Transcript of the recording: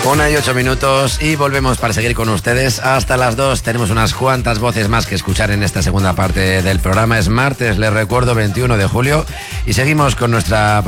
1:08 y volvemos para seguir con ustedes hasta las 2. Tenemos unas cuantas voces más que escuchar en esta segunda parte del programa. Es martes, les recuerdo, 21 de julio, y seguimos con nuestra